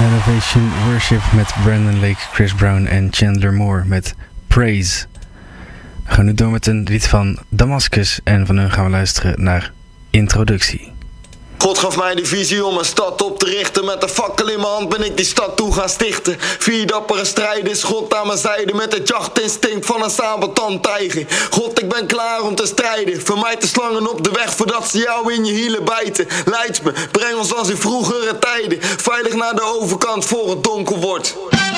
Elevation Worship met Brandon Lake, Chris Brown en Chandler Moore met Praise. We gaan nu door met een lied van Damascus en van hun gaan we luisteren naar Introductie. God gaf mij de visie om een stad op te richten. Met een fakkel in mijn hand ben ik die stad toe gaan stichten. 4 dappere strijders, God aan mijn zijde. Met het jachtinstinct van een sabeltand tijger. God, ik ben klaar om te strijden. Vermijd de slangen op de weg voordat ze jou in je hielen bijten. Leid me, breng ons als in vroegere tijden. Veilig naar de overkant voor het donker wordt.